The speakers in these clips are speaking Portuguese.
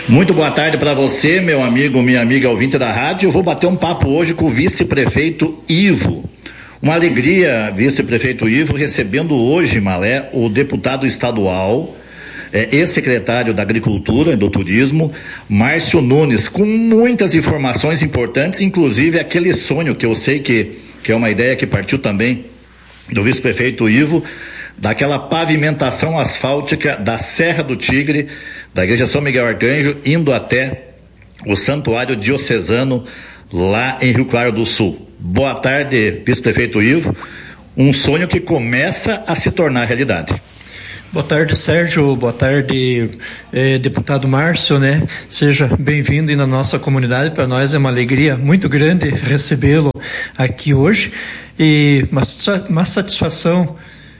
Muito boa tarde para você, meu amigo, minha amiga ouvinte da rádio. Eu vou bater um papo hoje com o vice-prefeito Ivo. Uma alegria, vice-prefeito Ivo, recebendo hoje, Malé, o deputado estadual, ex-secretário da Agricultura e do Turismo, Márcio Nunes, com muitas informações importantes, inclusive aquele sonho que eu sei que é uma ideia que partiu também do vice-prefeito Ivo, daquela pavimentação asfáltica da Serra do Tigre, da Igreja São Miguel Arcanjo, indo até o Santuário Diocesano, lá em Rio Claro do Sul. Boa tarde, vice-prefeito Ivo. Um sonho que começa a se tornar realidade. Boa tarde, Sérgio. Boa tarde, deputado Márcio, né? Seja bem-vindo na nossa comunidade. Para nós é uma alegria muito grande recebê-lo aqui hoje. E uma satisfação,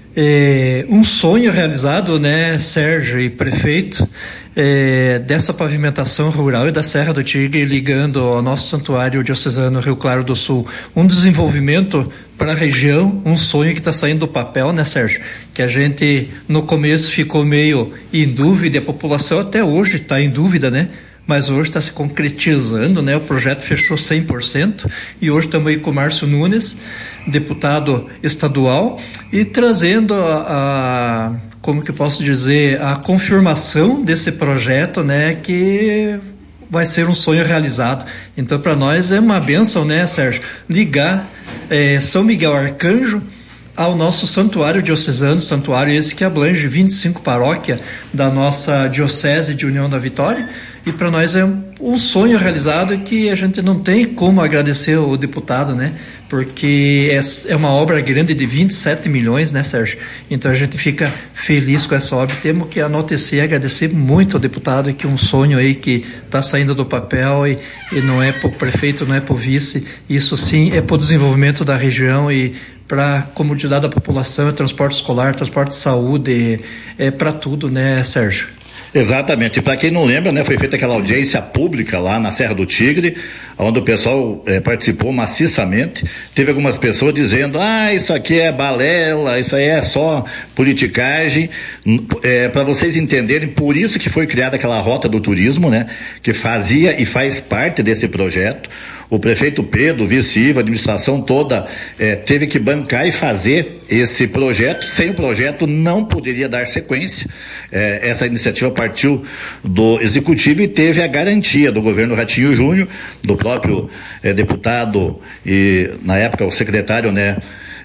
um sonho realizado, né, Sérgio e prefeito, dessa pavimentação rural e da Serra do Tigre ligando ao nosso santuário diocesano Rio Claro do Sul. Um desenvolvimento para a região, um sonho que está saindo do papel, né, Sérgio? Que a gente no começo ficou meio em dúvida, e a população até hoje está em dúvida, né? Mas hoje está se concretizando, né? O projeto fechou 100% e hoje estamos aí com o Márcio Nunes, deputado estadual, e trazendo como que eu posso dizer, a confirmação desse projeto, né, que vai ser um sonho realizado. Então, para nós é uma bênção, né, Sérgio, ligar São Miguel Arcanjo ao nosso santuário diocesano, santuário esse que abrange 25 paróquias da nossa diocese de União da Vitória, e para nós é um sonho realizado que a gente não tem como agradecer o deputado, né? Porque é uma obra grande de 27 milhões, né, Sérgio? Então a gente fica feliz com essa obra. Temos que enaltecer e agradecer muito ao deputado, que um sonho aí que está saindo do papel e não é para o prefeito, não é para o vice. Isso sim é para o desenvolvimento da região e para a comodidade da população, é transporte escolar, transporte de saúde, é para tudo, né, Sérgio? Exatamente, e para quem não lembra, né, foi feita aquela audiência pública lá na Serra do Tigre, onde o pessoal participou maciçamente. Teve algumas pessoas dizendo, isso aqui é balela, isso aí é só politicagem. Para vocês entenderem, por isso que foi criada aquela rota do turismo, né, que fazia e faz parte desse projeto. O prefeito Pedro, o vice-Ivo, a administração toda teve que bancar e fazer esse projeto. Sem o projeto não poderia dar sequência. Essa iniciativa partiu do executivo e teve a garantia do governo Ratinho Júnior, do próprio deputado e na época o secretário, né,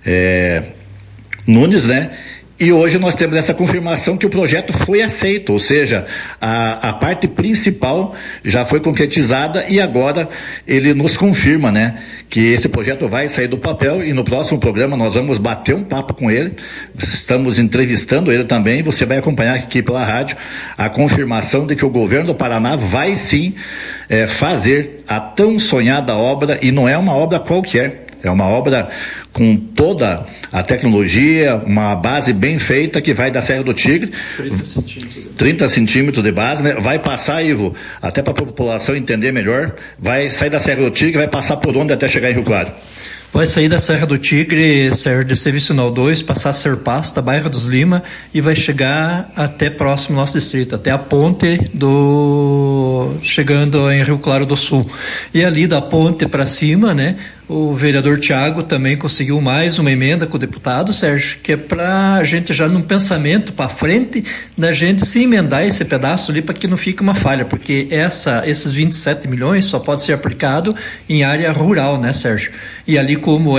Nunes, né? E hoje nós temos essa confirmação que o projeto foi aceito, ou seja, a parte principal já foi concretizada e agora ele nos confirma, né, que esse projeto vai sair do papel e no próximo programa nós vamos bater um papo com ele, estamos entrevistando ele também, você vai acompanhar aqui pela rádio a confirmação de que o governo do Paraná vai sim fazer a tão sonhada obra, e não é uma obra qualquer. É uma obra com toda a tecnologia, uma base bem feita que vai da Serra do Tigre, 30 centímetros de base, né? Vai passar, Ivo, até para a população entender melhor, vai sair da Serra do Tigre, vai passar por onde até chegar em Rio Claro? Vai sair da Serra do Tigre, Sérgio, de Serviço Nacional 2, passar a Serpasta, bairro dos Lima, e vai chegar até próximo ao nosso distrito, até a ponte chegando em Rio Claro do Sul. E ali da ponte para cima, né, o vereador Tiago também conseguiu mais uma emenda com o deputado, Sérgio, que é para a gente já num pensamento para frente, da gente se emendar esse pedaço ali para que não fique uma falha, porque esses 27 milhões só pode ser aplicado em área rural, né, Sérgio? E ali como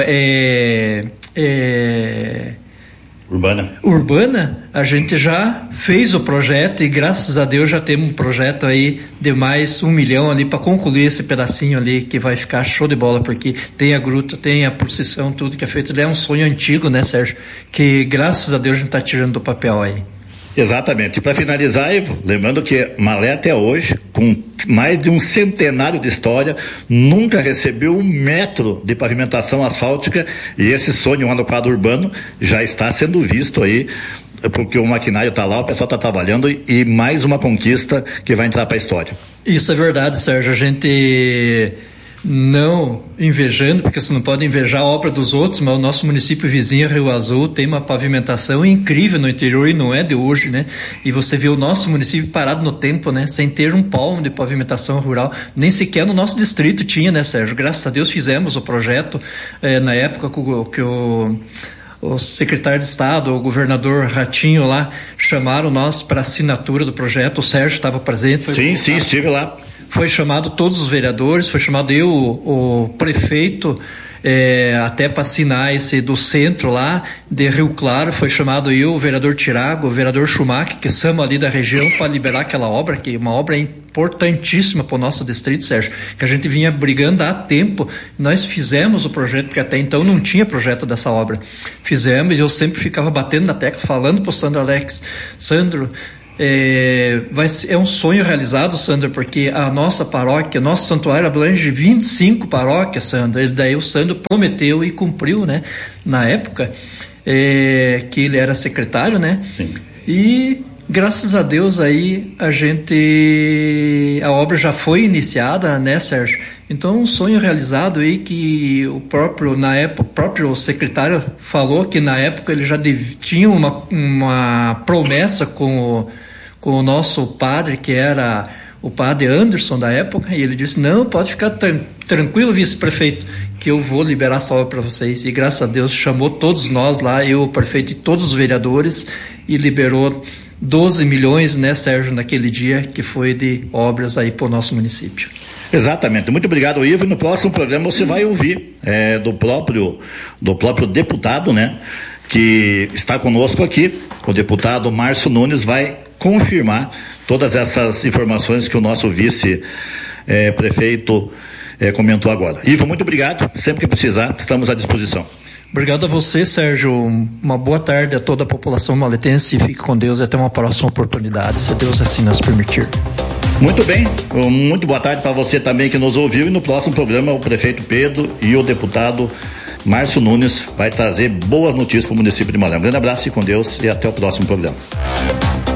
Urbana, a gente já fez o projeto e graças a Deus já temos um projeto aí de mais 1 milhão ali para concluir esse pedacinho ali que vai ficar show de bola, porque tem a gruta, tem a procissão, tudo que é feito. É um sonho antigo, né, Sérgio? Que graças a Deus a gente está tirando do papel aí. Exatamente. E para finalizar, Ivo, lembrando que Malé até hoje, com mais de um centenário de história, nunca recebeu 1 metro de pavimentação asfáltica, e esse sonho lá no quadro urbano já está sendo visto aí, porque o maquinário está lá, o pessoal está trabalhando, e mais uma conquista que vai entrar para a história. Isso é verdade, Sérgio. A gente não invejando, porque você não pode invejar a obra dos outros, mas o nosso município vizinho, Rio Azul, tem uma pavimentação incrível no interior e não é de hoje, né? E você vê o nosso município parado no tempo, né? Sem ter um palmo de pavimentação rural, nem sequer no nosso distrito tinha, né, Sérgio? Graças a Deus fizemos o projeto na época que o secretário de Estado, o governador Ratinho lá, chamaram nós para assinatura do projeto. O Sérgio estava presente. Sim, estive lá. Foi chamado todos os vereadores, foi chamado eu, o prefeito, até para assinar esse do centro lá, de Rio Claro, foi chamado eu, o vereador Tirago, o vereador Schumacher, que somos ali da região, para liberar aquela obra, que é uma obra importantíssima para o nosso distrito, Sérgio, que a gente vinha brigando há tempo. Nós fizemos o projeto, porque até então não tinha projeto dessa obra. Fizemos, e eu sempre ficava batendo na tecla, falando para o Sandro Alex, Sandro, é um sonho realizado, Sandro, porque a nossa paróquia, nosso santuário abrange 25 paróquias, Sandro. Daí o Sandro prometeu e cumpriu, né? Na época que ele era secretário, né? Sim. E graças a Deus aí a obra já foi iniciada, né, Sérgio? Então um sonho realizado aí que o próprio secretário falou que na época ele já tinha uma promessa com o nosso padre, que era o padre Anderson da época, e ele disse: não, pode ficar tranquilo, vice-prefeito, que eu vou liberar essa obra para vocês. E graças a Deus chamou todos nós lá, eu, o prefeito e todos os vereadores, e liberou 12 milhões, né, Sérgio, naquele dia, que foi de obras aí para o nosso município. Exatamente, muito obrigado, Ivo, e no próximo programa você vai ouvir do próprio deputado, né, que está conosco aqui, o deputado Márcio Nunes vai confirmar todas essas informações que o nosso vice-prefeito comentou agora. Ivo, muito obrigado, sempre que precisar, estamos à disposição. Obrigado a você, Sérgio, uma boa tarde a toda a população maletense, e fique com Deus e até uma próxima oportunidade, se Deus assim nos permitir. Muito bem, muito boa tarde para você também que nos ouviu, e no próximo programa o prefeito Pedro e o deputado Márcio Nunes vai trazer boas notícias para o município de Malém. Um grande abraço e com Deus, e até o próximo programa.